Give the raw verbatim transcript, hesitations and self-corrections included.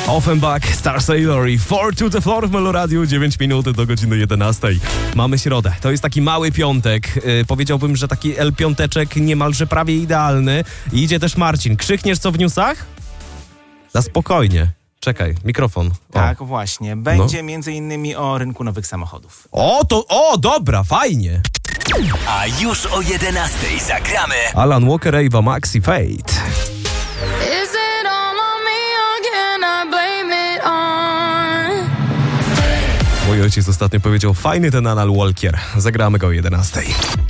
Offenbach, Star Sailor i Four to the Floor w Meloradiu, dziewięć minut do godziny jedenastej. Mamy środę, to jest taki mały piątek, yy, powiedziałbym, że taki L-piąteczek niemalże prawie idealny. I idzie też Marcin. Krzykniesz co w newsach? Na spokojnie. Czekaj, mikrofon. O. Tak, właśnie. Będzie no. między innymi o rynku nowych samochodów. O, to, o, dobra, fajnie. A już o jedenastej zagramy Alan Walker, Ava Max i Fate. Mój ojciec ostatnio powiedział, fajny ten Alan Walker. Zagramy go o jedenastej.